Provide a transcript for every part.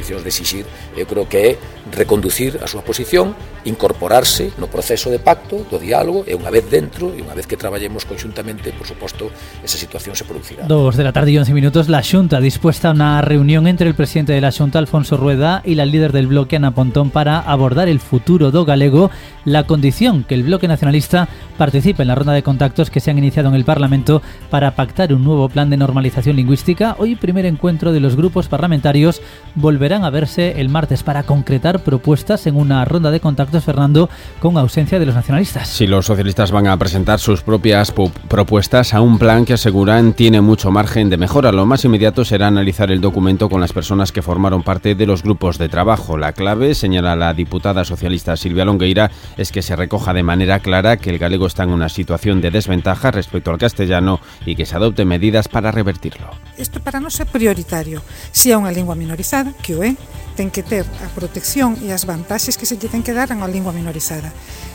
condicións de exixir, eu creo que é reconducir a súa posición, incorporarse no proceso de pacto, do diálogo, e unha vez dentro, e unha vez que traballemos conxuntamente, por suposto, esa situación se producirá. 2 de la tarde y 11 minutos, la Xunta dispuesta a una reunión entre el presidente de la Xunta, Alfonso Rueda, y la líder del bloque, Ana Pontón, para abordar el futuro do galego, la condición que el bloque nacionalista participe en la ronda de contactos que se han iniciado en el Parlamento para pactar un nuevo plan de normalización lingüística. Hoy, primer encuentro de los grupos parlamentarios, volverán a verse el martes para concretar propuestas en una ronda de contactos, Fernando, con ausencia de los nacionalistas. Sí, los socialistas van a presentar sus propias propuestas a un plan que aseguran tiene mucho margen de mejora. Lo más inmediato será analizar el documento con las personas que formaron parte de los grupos de trabajo. La clave, señala la diputada socialista Silvia Longueira, es que se recoja de manera clara que el galego está en una situación de desventaja respecto al castellano y que se adopten medidas para revertirlo. Isto para nós é prioritario. Se é unha lingua minorizada, que o é, ten que ter a protección e as vantaxes que se lle ten que dar a unha lingua minorizada.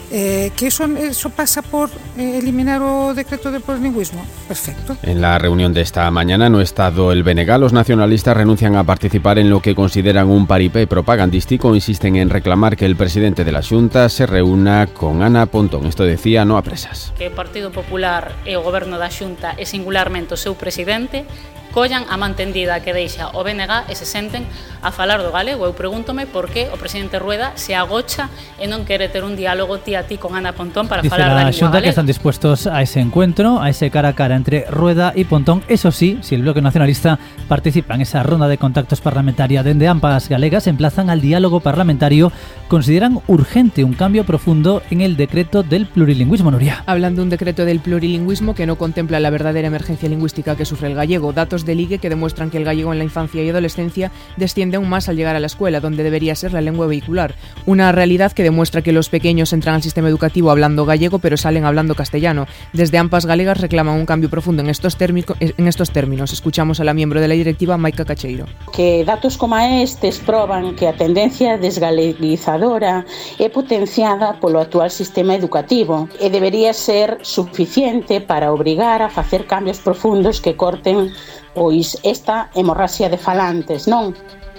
Que eso pasa por eliminar o decreto de plurilingüismo. Perfecto. En la reunión de esta mañana no ha estado el BNG. Los nacionalistas renuncian a participar en lo que consideran un paripé propagandístico. Insisten en reclamar que el presidente de la Xunta se reúna con Ana Pontón. Esto decía No a Presas. Que o Partido Popular e o Goberno da Xunta e singularmente o seu presidente collan a man tendida que deixa o BNG e se senten a falar do galego. Eu pregúntome por que o presidente Rueda se agocha e non quere ter un diálogo tía a ti con Ana Pontón para falar da lingua galega. Dice la Xunta que están dispuestos a ese encuentro, a ese cara a cara entre Rueda y Pontón. Eso sí, si el bloque nacionalista participa en esa ronda de contactos parlamentaria dende ambas galegas, emplazan al diálogo parlamentario. Consideran urgente un cambio profundo en el decreto del plurilingüismo, Nuria. Hablan de un decreto del plurilingüismo que no contempla la verdadera emergencia lingüística que sufre el gallego. Datos del IGE que demuestran que el gallego en la infancia y adolescencia desciende aún más al llegar a la escuela, donde debería ser la lengua vehicular. Una realidad que demuestra que los pequeños entran al sistema educativo hablando gallego, pero salen hablando castellano. Desde ambas galegas reclaman un cambio profundo en estos términos. Escuchamos a la miembro de la directiva, Maica Cacheiro. Que datos como estes proban que a tendencia desgaleguizadora é potenciada polo actual sistema educativo e debería ser suficiente para obrigar a facer cambios profundos que corten pois esta hemorraxia de falantes, non?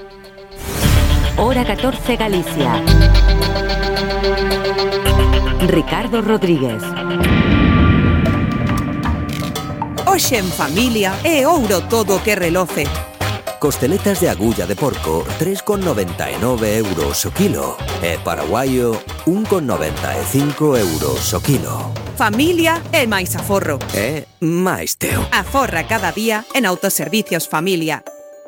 Hora 14 Galicia. Ricardo Rodríguez. Hoxe en familia é ouro todo o que reloce. Costeletas de agulla de porco, 3,99 euros o kilo. E paraguaio, 1,95 euros o kilo. Familia é máis aforro. É máis teu. Aforra cada día en Autoservicios Familia.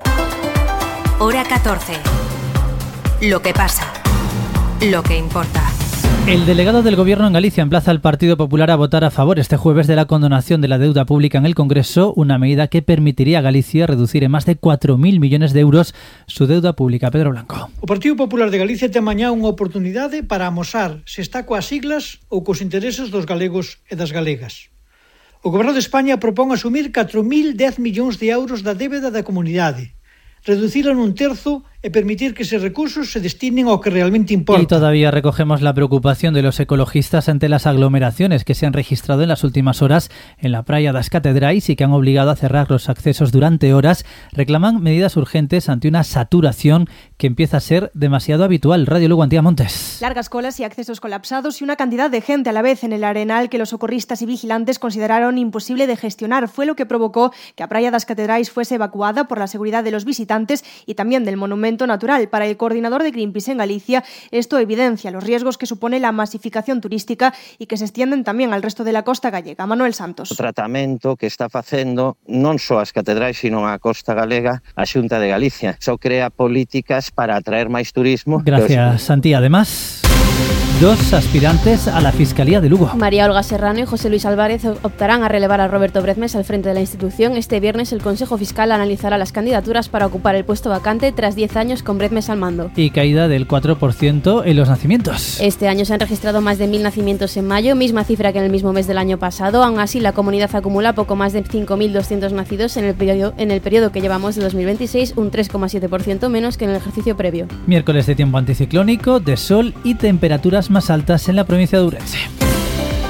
Hora 14. Lo que pasa. Lo que importa. El delegado del Gobierno en Galicia emplaza al Partido Popular a votar a favor este jueves de la condonación de la deuda pública en el Congreso, una medida que permitiría a Galicia reducir en más de 4.000 millones de euros su deuda pública. Pedro Blanco. O Partido Popular de Galicia ten mañá unha oportunidade para amosar se está coas siglas ou cos intereses dos galegos e das galegas. O Goberno de España propón asumir 4.010 millóns de euros da débeda da comunidade, reducirla nun terzo e permitir que esos recursos se destinen ao que realmente importa. Y todavía recogemos la preocupación de los ecologistas ante las aglomeraciones que se han registrado en las últimas horas en la praia das Catedrais y que han obligado a cerrar los accesos durante horas. Reclaman medidas urgentes ante una saturación que empieza a ser demasiado habitual. Radio Lugo, Antía Montes. Largas colas y accesos colapsados y una cantidad de gente a la vez en el arenal que los socorristas y vigilantes consideraron imposible de gestionar. Fue lo que provocó que a praia das Catedrais fuese evacuada por la seguridad de los visitantes y también del monumento natural. Para el coordinador de Greenpeace en Galicia, esto evidencia los riesgos que supone la masificación turística y que se extienden también al resto de la costa gallega. Manuel Santos. O tratamento que está facendo non só as catedrais, sino a costa galega, a Xunta de Galicia. Só crea políticas para atraer máis turismo. Gracias, Santi. Además, dos aspirantes a la Fiscalía de Lugo. María Olga Serrano y José Luis Álvarez optarán a relevar a Roberto Bredmes al frente de la institución. Este viernes el Consejo Fiscal analizará las candidaturas para ocupar el puesto vacante tras 10 años con Bredmes al mando. Y caída del 4% en los nacimientos. Este año se han registrado más de 1.000 nacimientos en mayo, misma cifra que en el mismo mes del año pasado. Aún así, la comunidad acumula poco más de 5.200 nacidos en el periodo que llevamos de 2026, un 3,7% menos que en el ejercicio previo. Miércoles de tiempo anticiclónico, de sol y temperaturas más altas en la provincia de Ourense.